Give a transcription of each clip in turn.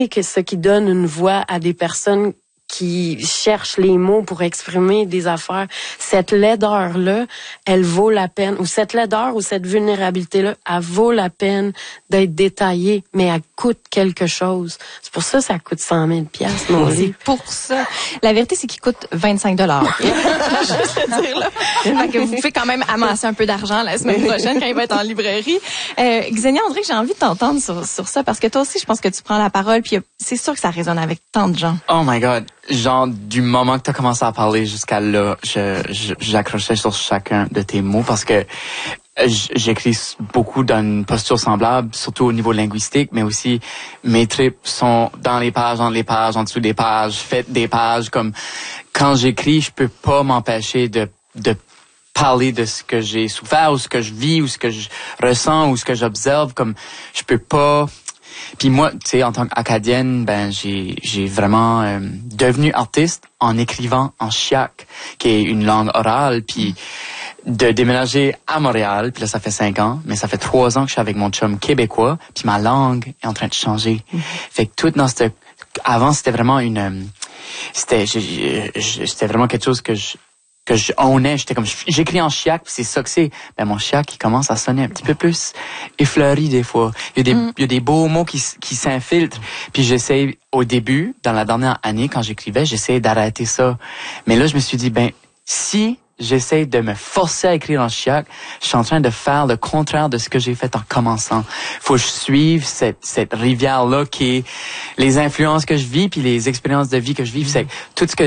que ce qui donne une voix à des personnes qui cherchent les mots pour exprimer des affaires, cette laideur-là, elle vaut la peine, ou cette laideur ou cette vulnérabilité-là, elle vaut la peine d'être détaillée, mais elle coûte quelque chose. C'est pour ça que ça coûte 100 000 $, mon livre. C'est pour ça. La vérité, c'est qu'il coûte 25 $. Juste le dire, là. Fait que vous pouvez quand même amasser un peu d'argent la semaine prochaine quand il va être en librairie. Xenia, André, j'ai envie de t'entendre sur ça, parce que toi aussi, je pense que tu prends la parole, puis c'est sûr que ça résonne avec tant de gens. Oh my God. Genre, du moment que tu as commencé à parler jusqu'à là, j'accrochais sur chacun de tes mots parce que j'écris beaucoup dans une posture semblable, surtout au niveau linguistique, mais aussi mes tripes sont dans les pages, entre les pages, en dessous des pages, faites des pages. Comme quand j'écris, je peux pas m'empêcher de parler de ce que j'ai souffert ou ce que je vis ou ce que je ressens ou ce que j'observe. Comme je peux pas. Puis moi, tu sais, en tant qu'acadienne, ben j'ai vraiment devenu artiste en écrivant en chiac, qui est une langue orale, puis de déménager à Montréal, puis là ça fait 5 ans, mais ça fait 3 ans que je suis avec mon chum québécois, puis ma langue est en train de changer. Fait que tout dans cette avant c'était vraiment c'était vraiment quelque chose que je ownais, j'étais comme j'écris en chiac, puis c'est ça que c'est. Ben mon chiac il commence à sonner un petit peu plus effleuri des fois. Il y a des beaux mots qui s'infiltrent. Puis j'essaie au début, dans la dernière année quand j'écrivais, j'essayais d'arrêter ça. Mais là je me suis dit ben si j'essaie de me forcer à écrire en chiac, je suis en train de faire le contraire de ce que j'ai fait en commençant. Faut que je suive cette rivière-là qui est les influences que je vis puis les expériences de vie que je vis. C'est tout ce que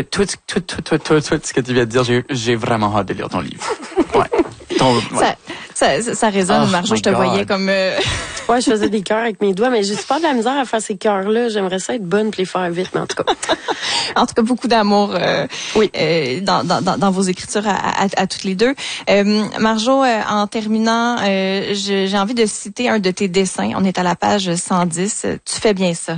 tu viens de dire, j'ai vraiment hâte de lire ton livre. Ouais. Ça résonne, Marjo, je te voyais comme... Ouais, je faisais des cœurs avec mes doigts, mais j'ai pas de la misère à faire ces cœurs-là. J'aimerais ça être bonne puis les faire vite, mais en tout cas. En tout cas, beaucoup d'amour oui. Dans vos écritures à toutes les deux. Marjo, en terminant, j'ai envie de citer un de tes dessins. On est à la page 110. Tu fais bien ça.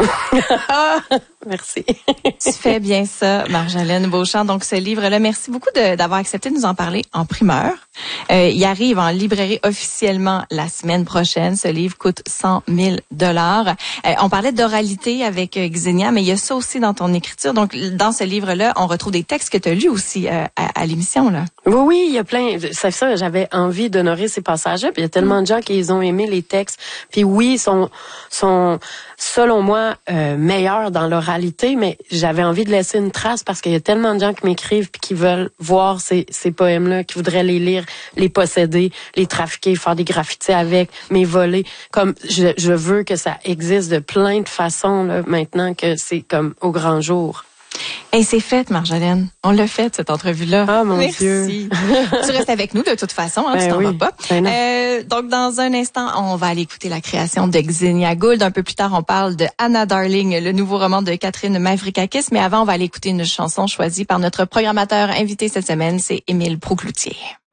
Merci. Tu fais bien ça, Marjolaine Beauchamp. Donc, ce livre-là, merci beaucoup d'avoir accepté de nous en parler en primeur. Il arrive en librairie officiellement la semaine prochaine. Ce livre coûte 100 000 $. On parlait d'oralité avec Xenia, mais il y a ça aussi dans ton écriture. Donc, dans ce livre-là, on retrouve des textes que tu as lus aussi à l'émission, là. Oui, il y a plein. C'est ça, j'avais envie d'honorer ces passages-là. Puis il y a tellement de gens qui ont aimé les textes. Puis oui, sont selon moi meilleurs dans l'oralité, mais j'avais envie de laisser une trace parce qu'il y a tellement de gens qui m'écrivent puis qui veulent voir ces poèmes-là, qui voudraient les lire, les posséder, les trafiquer, faire des graffitis avec, mais voler. Comme je veux que ça existe de plein de façons là, maintenant que c'est comme au grand jour. Et c'est fait, Marjolaine. On l'a fait, cette entrevue-là. Ah, mon Merci. Dieu. Tu restes avec nous, de toute façon, hein, tu t'en vas pas. Donc, dans un instant, on va aller écouter la création de Xenia Gould. Un peu plus tard, on parle de Anna Darling, le nouveau roman de Catherine Mavrikakis. Mais avant, on va aller écouter une chanson choisie par notre programmateur invité cette semaine, c'est Émile Proucloutier.